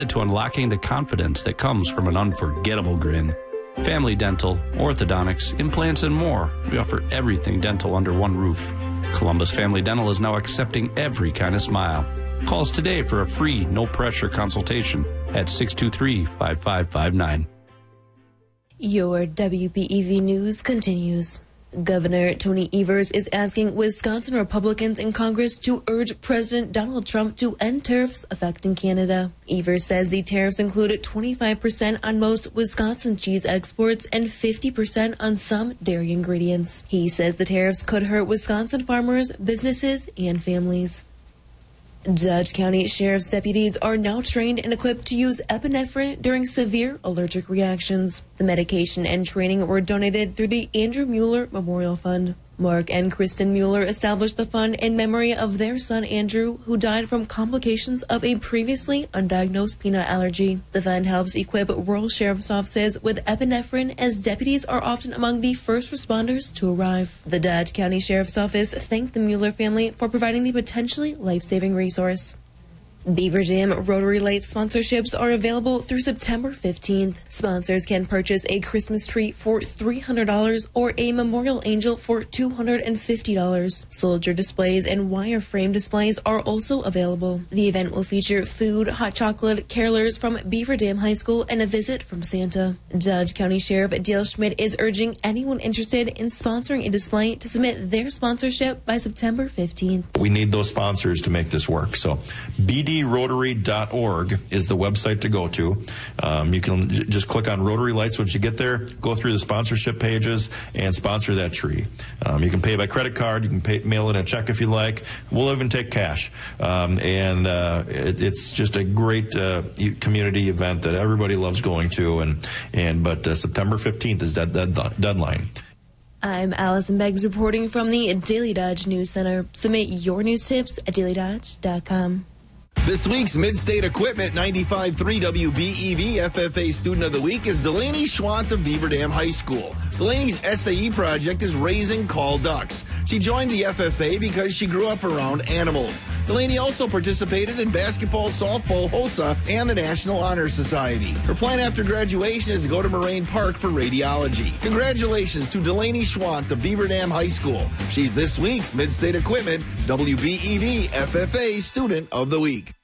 to unlocking the confidence that comes from an unforgettable grin. Family Dental, orthodontics, implants, and more. We offer everything dental under one roof. Columbus Family Dental is now accepting every kind of smile. Call us today for a free, no-pressure consultation at 623-5559. Your WBEV news continues. Governor Tony Evers is asking Wisconsin Republicans in Congress to urge President Donald Trump to end tariffs affecting Canada. Evers says the tariffs included 25% on most Wisconsin cheese exports and 50% on some dairy ingredients. He says the tariffs could hurt Wisconsin farmers, businesses, and families. Dodge County Sheriff's deputies are now trained and equipped to use epinephrine during severe allergic reactions. The medication and training were donated through the Andrew Mueller Memorial Fund. Mark and Kristen Mueller established the fund in memory of their son Andrew, who died from complications of a previously undiagnosed peanut allergy. The fund helps equip rural sheriff's offices with epinephrine, as deputies are often among the first responders to arrive. The Dodge County Sheriff's Office thanked the Mueller family for providing the potentially life-saving resource. Beaver Dam Rotary Light sponsorships are available through September 15th. Sponsors can purchase a Christmas tree for $300 or a memorial angel for $250. Soldier displays and wireframe displays are also available. The event will feature food, hot chocolate, carolers from Beaver Dam High School, and a visit from Santa. Dodge County Sheriff Dale Schmidt is urging anyone interested in sponsoring a display to submit their sponsorship by September 15th. We need those sponsors to make this work. So bdrotary.org is the website to go to. You can just click on Rotary Lights. Once you get there, go through the sponsorship pages and sponsor that tree. You can pay by credit card. You can mail in a check if you like. We'll even take cash. It's just a great community event that everybody loves going to. But September 15th is that deadline. I'm Allison Beggs reporting from the Daily Dodge News Center. Submit your news tips at dailydodge.com. This week's Mid-State Equipment 95.3 WBEV FFA Student of the Week is Delaney Schwant of Beaver Dam High School. Delaney's SAE project is raising call ducks. She joined the FFA because she grew up around animals. Delaney also participated in basketball, softball, HOSA, and the National Honor Society. Her plan after graduation is to go to Moraine Park for radiology. Congratulations to Delaney Schwant of Beaver Dam High School. She's this week's Mid-State Equipment WBEV FFA Student of the Week.